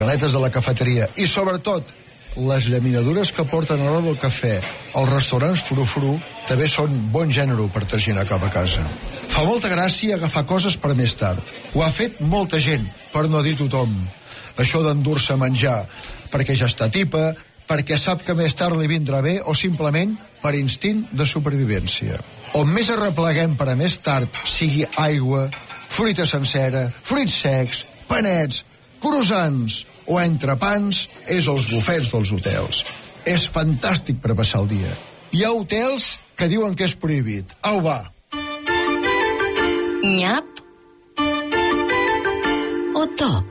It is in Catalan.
galetes de la cafeteria i, sobretot, les llaminadures que porten a l'hora del cafè als restaurants frufru també són bon gènere per traginar cap a casa. Fa molta gràcia agafar coses per més tard. Ho ha fet molta gent, per no dir tothom. Això d'endur-se a menjar perquè ja està tipa, perquè sap que més tard li vindrà bé o simplement per instint de supervivència. On més arrepleguem per a més tard sigui aigua, fruita sencera, fruits secs, panets, croissants o entrepans, és als bufets dels hotels. És fantàstic per passar el dia. Hi ha hotels que diuen que és prohibit. Au, va! Nyap o top?